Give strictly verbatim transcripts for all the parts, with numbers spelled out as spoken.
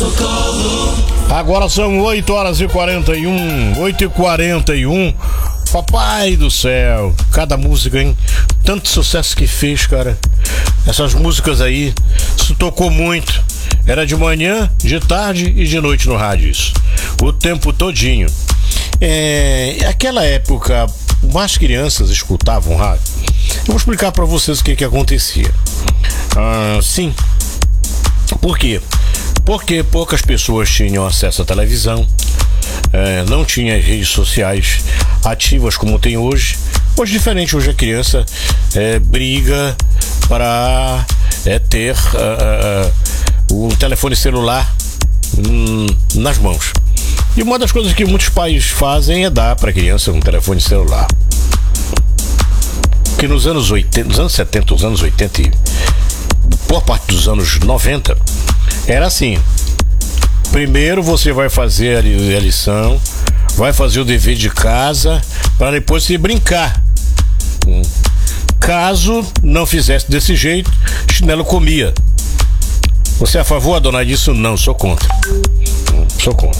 socorro. Agora são oito horas e quarenta e um, oito e quarenta e um. Papai do céu, cada música, hein? Tanto sucesso que fez, cara. Essas músicas aí, isso tocou muito. Era de manhã, de tarde e de noite no rádio, isso. O tempo todinho. É, aquela época, mais crianças escutavam rádio. Eu vou explicar pra vocês o que que acontecia. Ah, sim. Por quê? Porque poucas pessoas tinham acesso à televisão. É, não tinha redes sociais ativas como tem hoje. Hoje diferente, hoje a criança é, briga para é, ter uh, uh, um telefone celular hum, nas mãos. E uma das coisas que muitos pais fazem é dar para a criança um telefone celular. Porque nos anos oitenta, nos anos setenta, nos anos oitenta e boa parte dos anos noventa, era assim. Primeiro você vai fazer a lição, vai fazer o dever de casa, para depois você brincar. Caso não fizesse desse jeito, chinelo comia. Você é a favor, dona disso? Não, sou contra. Sou contra.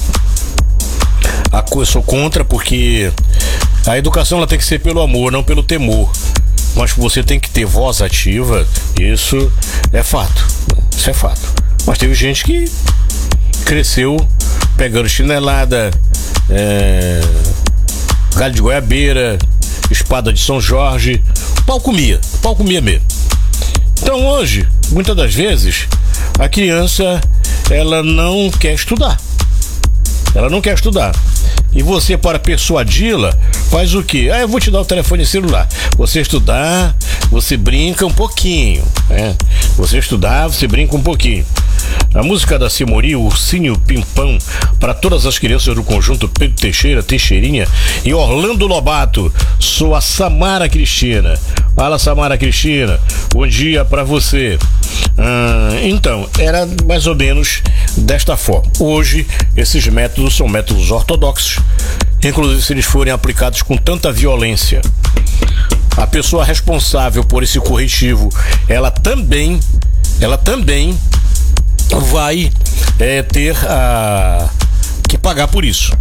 A, eu sou contra porque a educação ela tem que ser pelo amor, não pelo temor. Mas você tem que ter voz ativa, isso é fato. Isso é fato. Mas teve gente que cresceu pegando chinelada, é, galho de goiabeira, espada de São Jorge, pau comia, pau comia mesmo. Então hoje, muitas das vezes, a criança, ela não quer estudar. Ela não quer estudar. E você, para persuadi-la, faz o quê? Ah, eu vou te dar o telefone celular. Você estudar, você brinca um pouquinho, né? Você estudar, você brinca um pouquinho. A música da Simori, o Ursinho Pimpão, para todas as crianças do conjunto Pedro Teixeira, Teixeirinha e Orlando Lobato. Sou a Samara Cristina. Fala, Samara Cristina, bom dia para você. Ah, então, era mais ou menos desta forma. Hoje, esses métodos são métodos ortodoxos, inclusive se eles forem aplicados com tanta violência. A pessoa responsável por esse corretivo, ela também, ela também vai é, ter a, que pagar por isso.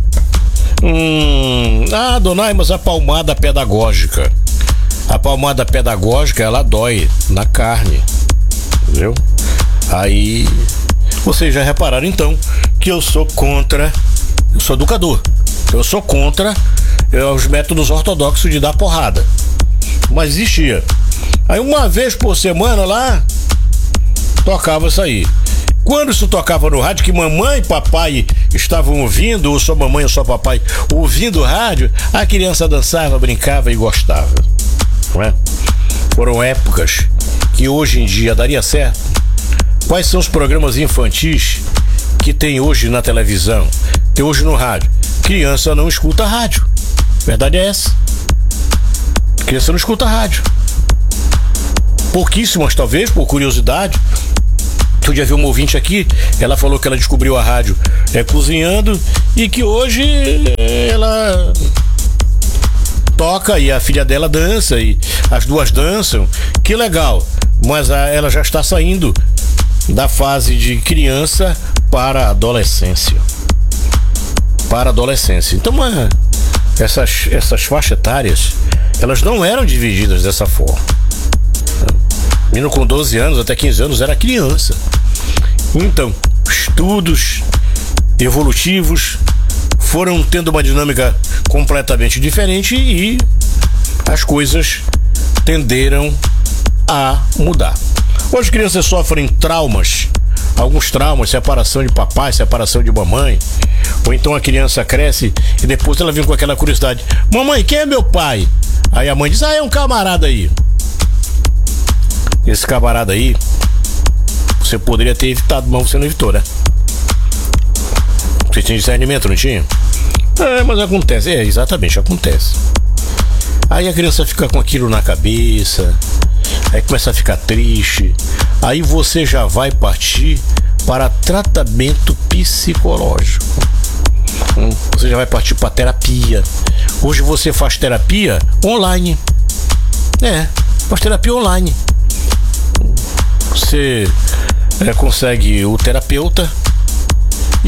Hum, ah, dona, mas a palmada pedagógica, a palmada pedagógica, ela dói na carne, entendeu? Aí vocês já repararam então que eu sou contra, eu sou educador, eu sou contra é, os métodos ortodoxos de dar porrada. Mas existia. Aí uma vez por semana lá tocava isso aí. Quando isso tocava no rádio, que mamãe e papai estavam ouvindo, ou só mamãe ou só papai ouvindo o rádio, a criança dançava, brincava e gostava. Não é? Foram épocas que hoje em dia daria certo. Quais são os programas infantis que tem hoje na televisão, tem hoje no rádio? Criança não escuta rádio. Verdade é essa. Criança não escuta rádio. Pouquíssimas, talvez, por curiosidade. Eu já vi uma ouvinte aqui, ela falou que ela descobriu a rádio é, cozinhando e que hoje é, ela toca e a filha dela dança e as duas dançam. Que legal, mas a, ela já está saindo da fase de criança para a adolescência. Para a adolescência. Então, uma, essas, essas faixas etárias, elas não eram divididas dessa forma. Menino com doze anos até quinze anos era criança. Então, estudos evolutivos foram tendo uma dinâmica completamente diferente e as coisas tenderam a mudar. Hoje crianças sofrem traumas, alguns traumas, separação de papai, separação de mamãe, ou então a criança cresce e depois ela vem com aquela curiosidade: mamãe, quem é meu pai? Aí a mãe diz: ah, é um camarada aí. Esse camarada aí, você poderia ter evitado, mas você não evitou, né? Você tinha discernimento, não tinha? É, mas acontece, é, exatamente, acontece. Aí a criança fica com aquilo na cabeça, aí começa a ficar triste, aí você já vai partir para tratamento psicológico. Você já vai partir para terapia. Hoje você faz terapia online. É, faz terapia online. Você é, consegue o terapeuta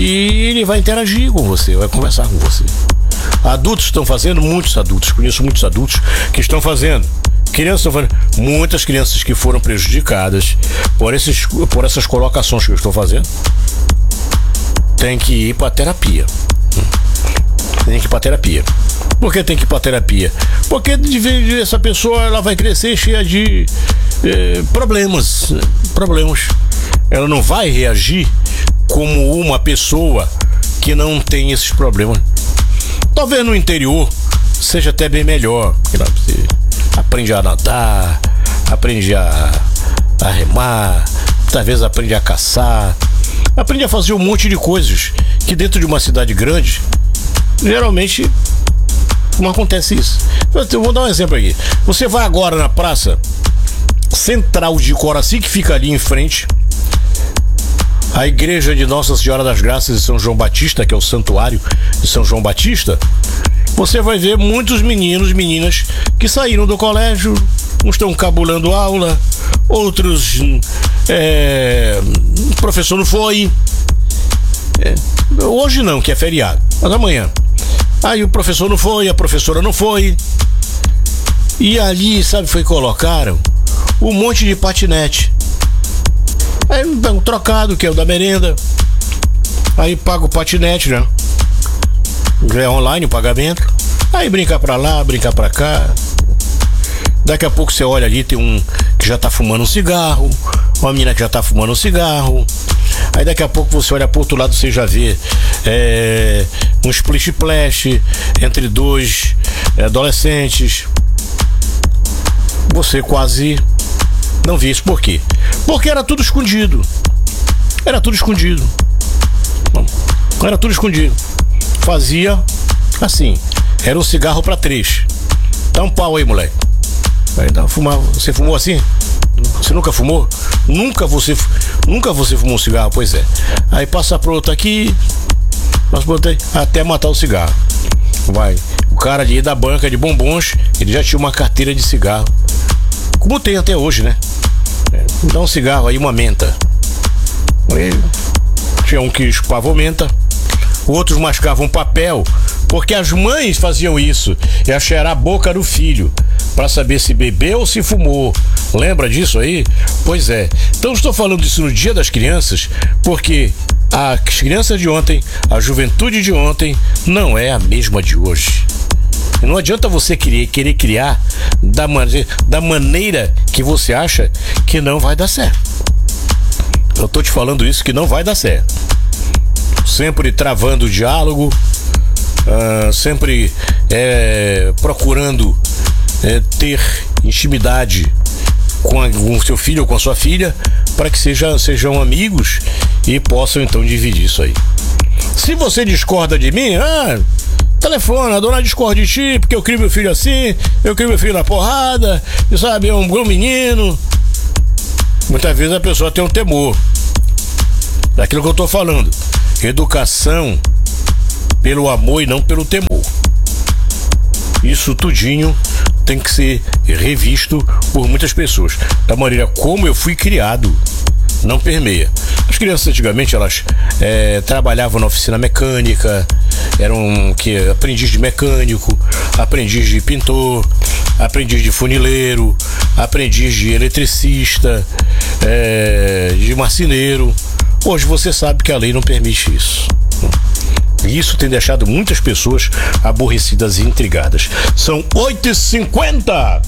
e ele vai interagir com você, vai conversar com você. Adultos estão fazendo, muitos adultos, conheço muitos adultos que estão fazendo. Crianças estão fazendo, muitas crianças que foram prejudicadas por, esses, por essas colocações que eu estou fazendo, tem que ir para terapia. Tem que ir para terapia. Por que tem que ir para terapia? Porque de vez essa pessoa ela vai crescer cheia de eh, problemas, problemas. Ela não vai reagir como uma pessoa que não tem esses problemas. Talvez no interior seja até bem melhor. Você aprende a nadar, aprende a, a remar, talvez aprende a caçar, aprende a fazer um monte de coisas que dentro de uma cidade grande geralmente não acontece isso. Eu vou dar um exemplo aqui. Você vai agora na praça central de Coraci, que fica ali em frente à igreja de Nossa Senhora das Graças de São João Batista, que é o santuário de São João Batista. Você vai ver muitos meninos e meninas que saíram do colégio, uns estão cabulando aula, outros é, o professor não foi. É, hoje não, que é feriado, mas amanhã. Aí o professor não foi, a professora não foi. E ali, sabe, foi colocaram um monte de patinete. Aí dá um trocado, que é o da merenda. Aí paga o patinete, né? É online o pagamento. Aí brincar pra lá, brincar pra cá. Daqui a pouco você olha ali, tem um que já tá fumando um cigarro, uma menina que já tá fumando um cigarro. Aí daqui a pouco você olha pro outro lado, você já vê é, um splish-splash entre dois é, adolescentes. Você quase não vê isso. Por quê? Porque era tudo escondido. Era tudo escondido. Era tudo escondido. Fazia assim. Era um cigarro pra três. Dá um pau aí, moleque. Aí dá, fumar. Você fumou assim? Você nunca fumou? Nunca você, nunca você fumou um cigarro? Pois é. Aí passa pro outro aqui, passa pro outro aí, até matar o cigarro. Vai. O cara ali da banca de bombons, ele já tinha uma carteira de cigarro. Como tem até hoje, né? É, dá um cigarro aí, uma menta. Aí, tinha um que chupava menta, outros mascavam papel, porque as mães faziam isso, e cheirar a boca do filho para saber se bebeu ou se fumou. Lembra disso aí? Pois é. Então estou falando isso no Dia das Crianças, porque as crianças de ontem, a juventude de ontem, não é a mesma de hoje. Não adianta você querer, querer criar da, man da maneira que você acha que não vai dar certo. Eu tô te falando isso, que não vai dar certo. Sempre travando o diálogo, uh, sempre é, procurando é, ter intimidade com, a, com o seu filho ou com a sua filha, para que seja, sejam amigos e possam então dividir isso aí. Se você discorda de mim, ah, telefona, a dona discorda de ti, porque eu crio meu filho assim, eu crio meu filho na porrada, sabe, é um bom menino. Muitas vezes a pessoa tem um temor daquilo que eu tô falando. Educação pelo amor e não pelo temor. Isso tudinho tem que ser revisto por muitas pessoas. Da maneira como eu fui criado, não permeia. As crianças antigamente, elas é, trabalhavam na oficina mecânica, eram que, aprendiz de mecânico, aprendiz de pintor, aprendiz de funileiro, aprendiz de eletricista, é, de marceneiro. Hoje você sabe que a lei não permite isso. E isso tem deixado muitas pessoas aborrecidas e intrigadas. São oito e cinquenta.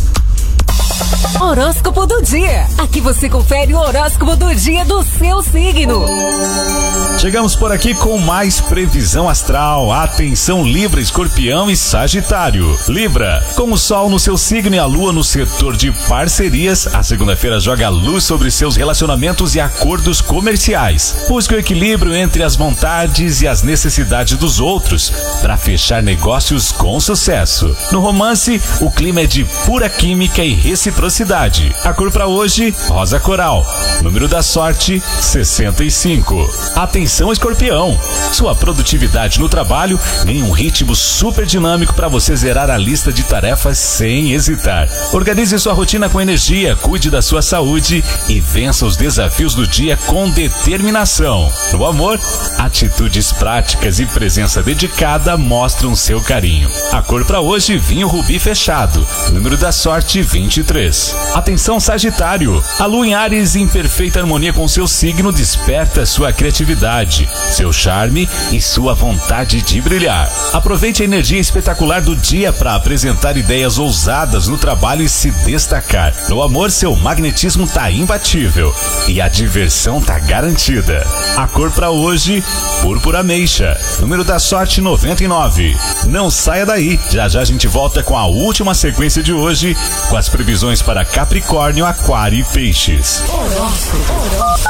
Horóscopo do dia. Aqui você confere o horóscopo do dia do seu signo. Chegamos por aqui com mais previsão astral. Atenção, Libra, Escorpião e Sagitário. Libra, com o Sol no seu signo e a Lua no setor de parcerias, a segunda-feira joga luz sobre seus relacionamentos e acordos comerciais. Busque o equilíbrio entre as vontades e as necessidades dos outros para fechar negócios com sucesso. No romance, o clima é de pura química e reciprocidade. A cor para hoje, rosa coral. Número da sorte, sessenta e cinco. Atenção, Escorpião. Sua produtividade no trabalho ganha um ritmo super dinâmico para você zerar a lista de tarefas sem hesitar. Organize sua rotina com energia, cuide da sua saúde e vença os desafios do dia com determinação. No amor, Atitudes práticas e presença dedicada mostram seu carinho. A cor para hoje, vinho rubi fechado. Número da sorte, vinte e três. Atenção, Sagitário. A lua em Áries, em perfeita harmonia com seu signo, desperta sua criatividade, seu charme e sua vontade de brilhar. Aproveite a energia espetacular do dia para apresentar ideias ousadas no trabalho e se destacar. No amor, seu magnetismo tá imbatível e a diversão tá garantida. A cor para hoje, púrpura ameixa. Número da sorte, noventa e nove. Não saia daí, já já a gente volta com a última sequência de hoje, com as previsões para Capricórnio, Aquário e Peixes.